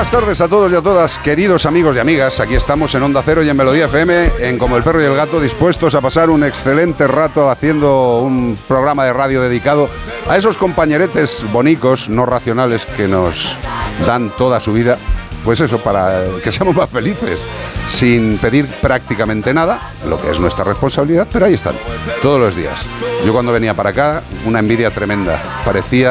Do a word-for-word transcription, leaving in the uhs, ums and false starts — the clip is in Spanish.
buenas tardes a todos y a todas, queridos amigos y amigas. Aquí estamos en Onda Cero y en Melodía F M, en Como el Perro y el Gato, dispuestos a pasar un excelente rato haciendo un programa de radio dedicado a esos compañeretes bonicos, no racionales, que nos dan toda su vida. Pues eso, para que seamos más felices, sin pedir prácticamente nada, lo que es nuestra responsabilidad, pero ahí están, todos los días. Yo cuando venía para acá, una envidia tremenda, parecía